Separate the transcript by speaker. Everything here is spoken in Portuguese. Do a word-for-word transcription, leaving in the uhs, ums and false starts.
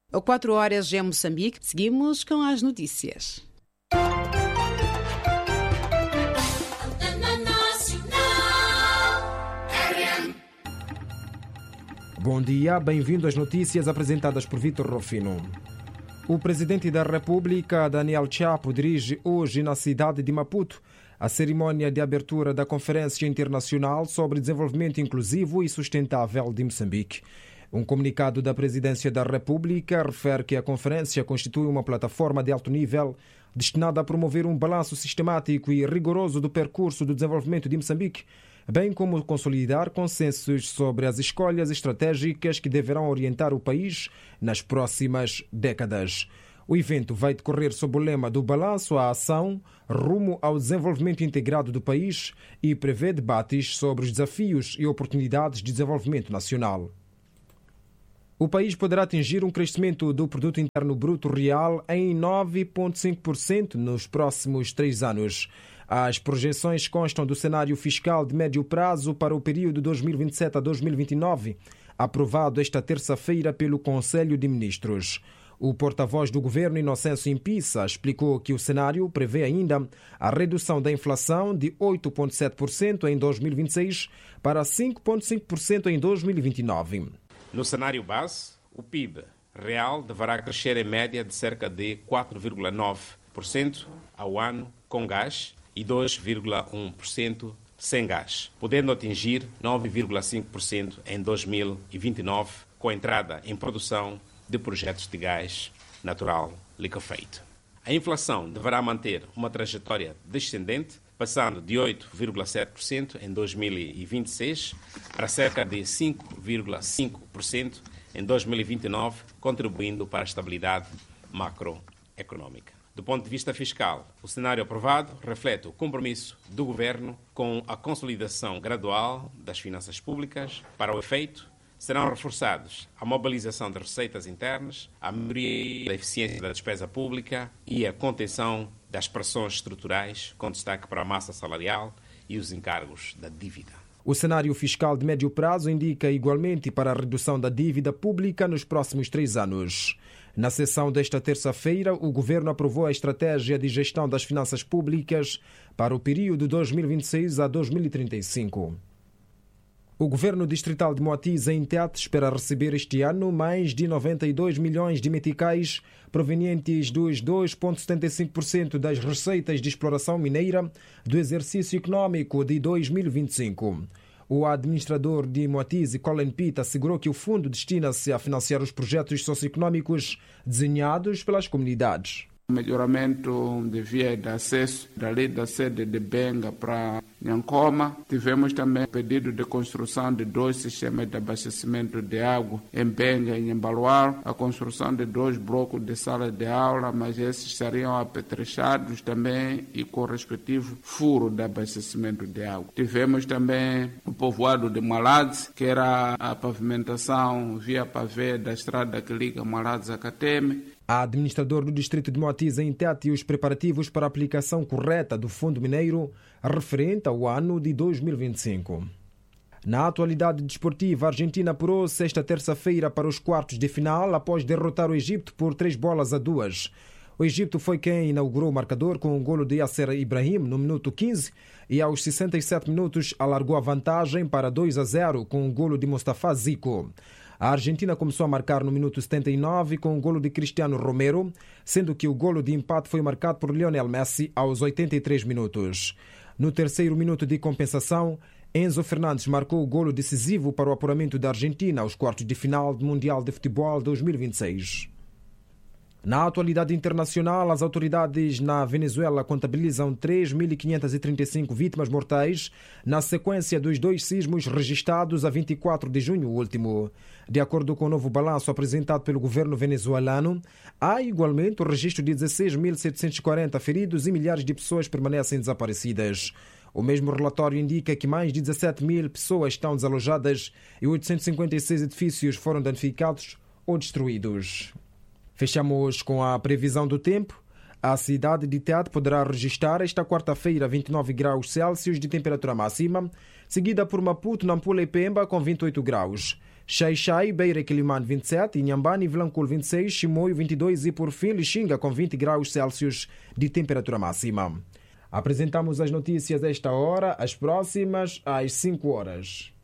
Speaker 1: quatro horas em Moçambique. Seguimos com as notícias.
Speaker 2: Bom dia, bem-vindo às notícias apresentadas por Vítor Rufino. O presidente da República, Daniel Chapo, dirige hoje na cidade de Maputo a cerimónia de abertura da Conferência Internacional sobre Desenvolvimento Inclusivo e Sustentável de Moçambique. Um comunicado da Presidência da República refere que a conferência constitui uma plataforma de alto nível destinada a promover um balanço sistemático e rigoroso do percurso do desenvolvimento de Moçambique, bem como consolidar consensos sobre as escolhas estratégicas que deverão orientar o país nas próximas décadas. O evento vai decorrer sob o lema do balanço à ação rumo ao desenvolvimento integrado do país e prevê debates sobre os desafios e oportunidades de desenvolvimento nacional. O país poderá atingir um crescimento do Produto Interno Bruto Real em nove vírgula cinco por cento nos próximos três anos. As projeções constam do cenário fiscal de médio prazo para o período dois mil e vinte e sete a dois mil e vinte e nove, aprovado esta terça-feira pelo Conselho de Ministros. O porta-voz do governo, Inocêncio Impissa, explicou que o cenário prevê ainda a redução da inflação de oito vírgula sete por cento em dois mil e vinte e seis para cinco vírgula cinco por cento em dois mil e vinte e nove.
Speaker 3: No cenário base, o P I B real deverá crescer em média de cerca de quatro vírgula nove por cento ao ano com gás e dois vírgula um por cento sem gás, podendo atingir nove vírgula cinco por cento em dois mil e vinte e nove, com a entrada em produção de projetos de gás natural liquefeito. A inflação deverá manter uma trajetória descendente, passando de oito vírgula sete por cento em dois mil e vinte e seis para cerca de cinco vírgula cinco por cento em dois mil e vinte e nove, contribuindo para a estabilidade macroeconómica. Do ponto de vista fiscal, o cenário aprovado reflete o compromisso do Governo com a consolidação gradual das finanças públicas. Para o efeito, serão reforçados a mobilização de receitas internas, a melhoria da eficiência da despesa pública e a contenção das pressões estruturais, com destaque para a massa salarial e os encargos da dívida.
Speaker 2: O cenário fiscal de médio prazo indica igualmente para a redução da dívida pública nos próximos três anos. Na sessão desta terça-feira, o Governo aprovou a Estratégia de Gestão das Finanças Públicas para o período dois mil e vinte e seis a dois mil e trinta e cinco. O Governo Distrital de Moatize, em Tete, espera receber este ano mais de noventa e dois milhões de meticais provenientes dos dois vírgula setenta e cinco por cento das receitas de exploração mineira do exercício econômico de dois mil e vinte e cinco. O administrador de Moatize, Colin Pitt, assegurou que o fundo destina-se a financiar os projetos socioeconômicos desenhados pelas comunidades.
Speaker 4: Melhoramento de via de acesso dali da sede de Benga para Nhancoma. Tivemos também pedido de construção de dois sistemas de abastecimento de água em Benga e em Baluar, a construção de dois blocos de sala de aula, mas esses seriam apetrechados também e com respectivo furo de abastecimento de água. Tivemos também o povoado de Malades, que era a pavimentação via pavê da estrada que liga Malades a Cateme.
Speaker 2: A administrador do distrito de Moatize, em Tete, os preparativos para a aplicação correta do Fundo Mineiro referente ao ano de dois mil e vinte e cinco. Na atualidade desportiva, a Argentina apurou-se esta terça-feira para os quartos de final após derrotar o Egito por três bolas a duas. O Egito foi quem inaugurou o marcador com o golo de Yasser Ibrahim no minuto quinze e aos sessenta e sete minutos alargou a vantagem para dois a zero com o golo de Mustafa Zico. A Argentina começou a marcar no minuto setenta e nove com o golo de Cristiano Romero, sendo que o golo de empate foi marcado por Lionel Messi aos oitenta e três minutos. No terceiro minuto de compensação, Enzo Fernandes marcou o golo decisivo para o apuramento da Argentina aos quartos de final do Mundial de Futebol dois mil e vinte e seis. Na atualidade internacional, as autoridades na Venezuela contabilizam três mil quinhentas e trinta e cinco vítimas mortais na sequência dos dois sismos registrados a vinte e quatro de junho último. De acordo com o novo balanço apresentado pelo governo venezuelano, há igualmente o registro de dezesseis mil setecentos e quarenta feridos e milhares de pessoas permanecem desaparecidas. O mesmo relatório indica que mais de dezessete mil pessoas estão desalojadas e oitocentos e cinquenta e seis edifícios foram danificados ou destruídos. Fechamos com a previsão do tempo. A cidade de Tete poderá registrar esta quarta-feira vinte e nove graus Celsius de temperatura máxima, seguida por Maputo, Nampula e Pemba com vinte e oito graus. Xai-Xai, Beira e Quilimane vinte e sete, Inhambane e Vilanculo vinte e seis, Chimoio vinte e dois e por fim Lixinga com vinte graus Celsius de temperatura máxima. Apresentamos as notícias desta hora, as próximas às cinco horas.